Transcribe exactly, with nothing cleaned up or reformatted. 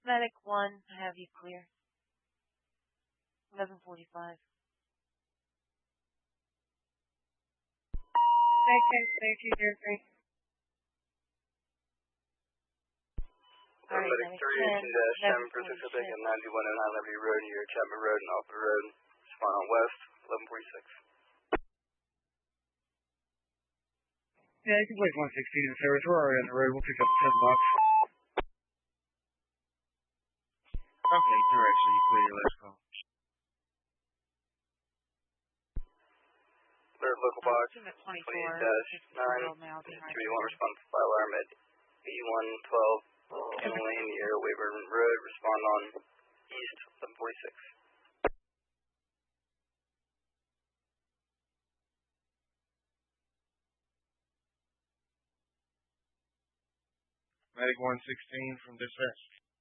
Medic one, I have you clear. eleven forty-five. Section clear two zero three. Alright, Medic three eighteen dash ten, Pacific and ninety-one oh nine Liberty Road near Chapman Road and Alfred Road. Respond on west, eleven forty-six. Yeah, you can place one sixteen in service. We're already on the road. We'll pick up the ten bucks. Okay, direction. You clear your last call. Third local box, twenty-eight dash nine, three one respond to fire alarm at B one twelve, Cannon Lane near Weyburn Road. Respond on east, eleven forty-six. Medic one sixteen from dispatch.